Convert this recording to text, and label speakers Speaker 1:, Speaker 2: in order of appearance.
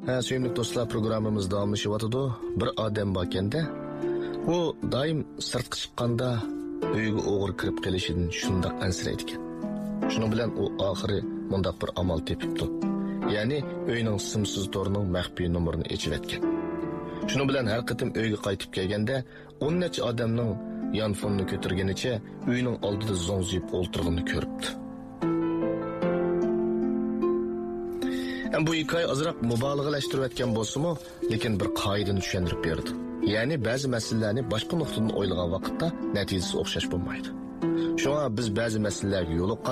Speaker 1: Suyumli do'stlar, programmamiz davomlashyapti. Bir odam borkanda, u doim sirtqa chiqqanda uyga o'g'ri kirib kelishidan shundoq ansiraydi ekan. Shuning bilan u oxiri mundaq bir amal tepibdi. Ya'ni uyning simsiz torining maxfiy nomerini ochib etgan. Shuning bilan har qatim uyga qaytib kelganda 10 necha odamning yonfonini ko'targanicha uyning oldida zo'ngziyib o'ltirganini ko'ribdi. Bu hikoya azroq mubolag'alashtirib etgan bo'lsa-mu, lekin bir qoidani tushuntirib berdi. Ya'ni ba'zi masalalarni boshqa nuqtadan o'ylagan vaqtda natijasi o'xshash bo'lmaydi. Shunga biz ba'zi masalalarga yo'liqqan